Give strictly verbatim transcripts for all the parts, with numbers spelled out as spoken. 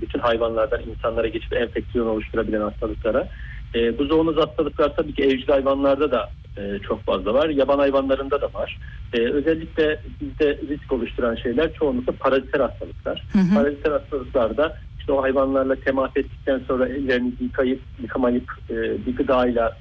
bütün hayvanlardan insanlara geçip enfeksiyon oluşturabilen hastalıklara. E, bu zoonoz hastalıklar tabii ki evcil hayvanlarda da e, çok fazla var. Yaban hayvanlarında da var. E, özellikle bizde risk oluşturan şeyler çoğunlukla paraziter hastalıklar. Hı hı. Paraziter hastalıklarda işte o hayvanlarla temas ettikten sonra ellerinizi yıkayıp yıkamayıp e, bir gıdayla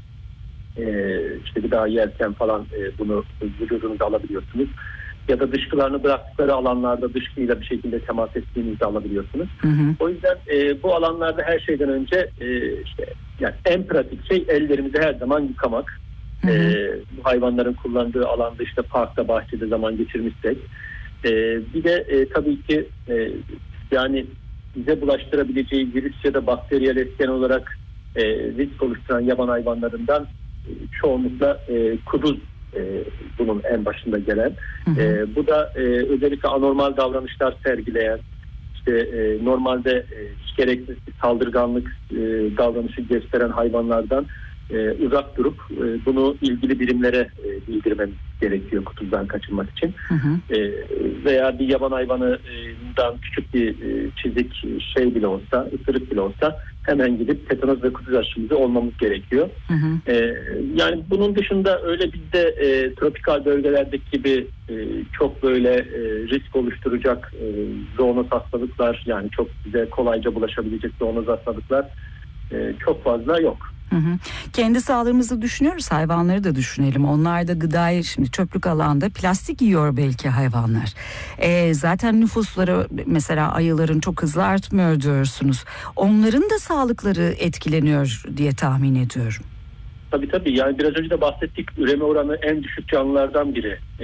e, işte gıda yerken falan e, bunu vücudunuza alabiliyorsunuz. Ya da dışkılarını bıraktıkları alanlarda dışkıyla bir şekilde temas ettiğinizde alabiliyorsunuz. Hı hı. O yüzden e, bu alanlarda her şeyden önce e, işte yani en pratik şey ellerimizi her zaman yıkamak. Hı hı. E, bu hayvanların kullandığı alanda işte parkta, bahçede zaman geçirmişsek. E, bir de e, tabii ki e, yani bize bulaştırabileceği virüs ya da bakteriyel etken olarak e, risk oluşturan yaban hayvanlarından e, çoğunlukla e, kuduz e, bunun en başında gelen. Hı hı. E, bu da e, özellikle anormal davranışlar sergileyen, işte e, normalde e, hiç gereksiz bir saldırganlık e, davranışı gösteren hayvanlardan e, uzak durup e, bunu ilgili birimlere e, bildirmemiz gerekiyor kuduzdan kaçınmak için. Hı hı. E, veya bir yaban hayvanından küçük bir e, çizik şey bile olsa, ısırık bile olsa hemen gidip tetanoz ve kuduz aşımızı olmamız gerekiyor. Hı hı. E, yani bunun dışında öyle bizde e, tropikal bölgelerdeki gibi e, çok böyle e, risk oluşturacak e, zoonoz hastalıklar, yani çok bize kolayca bulaşabilecek zoonoz hastalıklar e, çok fazla yok. Hı hı. Kendi sağlığımızı düşünüyoruz, hayvanları da düşünelim. Onlar da gıdayı, şimdi çöplük alanda plastik yiyor belki hayvanlar. Ee, zaten nüfusları mesela ayıların çok hızlı artmıyor diyorsunuz. Onların da sağlıkları etkileniyor diye tahmin ediyorum. Tabii tabii, yani biraz önce de bahsettik, üreme oranı en düşük canlılardan biri. Ee,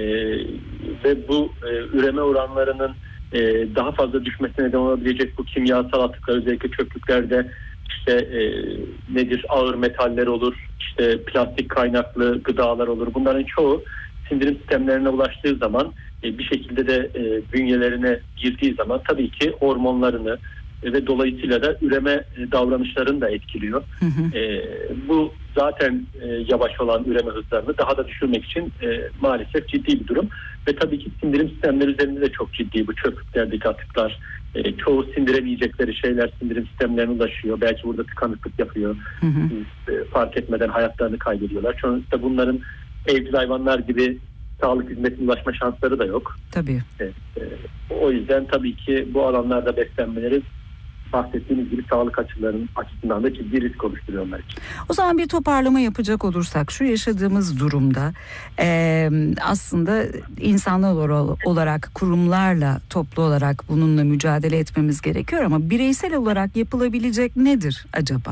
ve bu e, üreme oranlarının e, daha fazla düşmesine neden olabilecek bu kimyasal atıklar, özellikle çöplüklerde işte e, nedir, ağır metaller olur, işte plastik kaynaklı gıdalar olur. Bunların çoğu sindirim sistemlerine ulaştığı zaman e, bir şekilde de e, bünyelerine girdiği zaman tabii ki hormonlarını e, ve dolayısıyla da üreme e, davranışlarını da etkiliyor. Hı hı. E, bu zaten e, yavaş olan üreme hızlarını daha da düşürmek için e, maalesef ciddi bir durum. Ve tabii ki sindirim sistemleri üzerinde de çok ciddi bu çöplüklerdeki atıklar. E, çoğu sindiremeyecekleri şeyler sindirim sistemlerine ulaşıyor. Belki burada tıkanıklık yapıyor. Hı hı. E, fark etmeden hayatlarını kaybediyorlar. Çoğunlukla bunların evcil hayvanlar gibi sağlık hizmetine ulaşma şansları da yok. Tabii. E, e, o yüzden tabii ki bu alanlarda beslenmeleri bahsettiğimiz gibi sağlık açılarının açısından da ciddi risk oluşturuyor onlar için. O zaman bir toparlama yapacak olursak, şu yaşadığımız durumda e, aslında insanlar olarak, kurumlarla toplu olarak bununla mücadele etmemiz gerekiyor ama bireysel olarak yapılabilecek nedir acaba?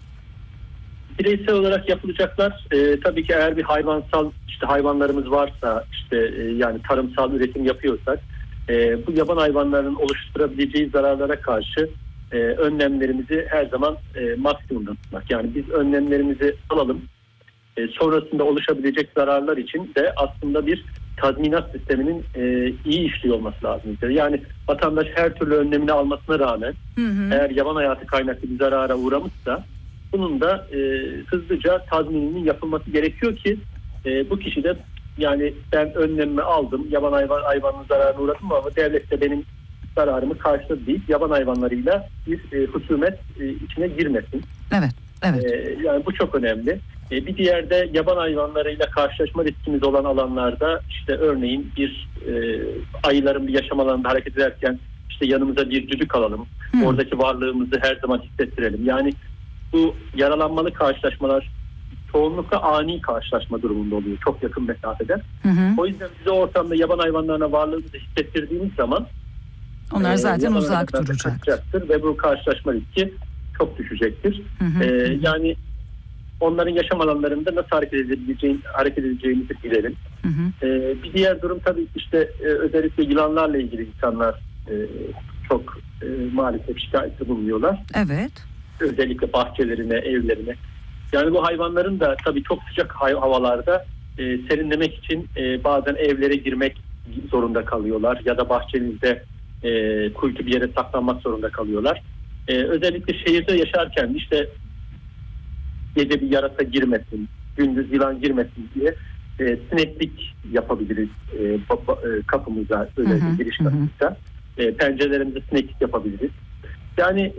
Bireysel olarak yapılacaklar e, tabii ki eğer bir hayvansal işte hayvanlarımız varsa, işte e, yani tarımsal üretim yapıyorsak e, bu yaban hayvanlarının oluşturabileceği zararlara karşı e, önlemlerimizi her zaman e, maksimumda tutmak. Yani biz önlemlerimizi alalım. E, sonrasında oluşabilecek zararlar için de aslında bir tazminat sisteminin e, iyi işliyor olması lazım. Yani vatandaş her türlü önlemini almasına rağmen hı hı. eğer yaban hayatı kaynaklı bir zarara uğramışsa bunun da e, hızlıca tazmininin yapılması gerekiyor ki e, bu kişi de yani ben önlemimi aldım, yaban hayvan hayvanın zararına uğradım ama devlet de benim zararımı karşıladı deyip yaban hayvanlarıyla bir e, husumet e, içine girmesin. Evet, evet. E, yani bu çok önemli. E, bir diğer de yaban hayvanlarıyla karşılaşma riskimiz olan alanlarda işte örneğin bir e, ayıların bir yaşam alanında hareket ederken işte yanımıza bir düdük alalım. Hmm. Oradaki varlığımızı her zaman hissettirelim. Yani bu yaralanmalı karşılaşmalar çoğunlukla ani karşılaşma durumunda oluyor. Çok yakın mesafede. Hı hı. O yüzden bize ortamda yaban hayvanlarına varlığımızı hissettirdiğimiz zaman onlar zaten e, uzak duracaktır ve bu karşılaşma riski çok düşecektir. Hı hı. E, yani onların yaşam alanlarında nasıl hareket edebileceğini, hareket edeceğimizi bilelim. Hı hı. E, bir diğer durum tabii işte e, özellikle yılanlarla ilgili insanlar e, çok e, maalesef şikayetçi bulunuyorlar. Evet. Özellikle bahçelerine, evlerine. Yani bu hayvanların da tabii çok sıcak havalarda e, serinlemek için e, bazen evlere girmek zorunda kalıyorlar ya da bahçenizde e, kuytu bir yere saklanmak zorunda kalıyorlar. E, özellikle şehirde yaşarken işte gece bir yarasa girmesin, gündüz yılan girmesin diye e, sineklik yapabiliriz e, baba, e, kapımıza, öyle giriş kapımıza. E, pencerelerimize sineklik yapabiliriz. Yani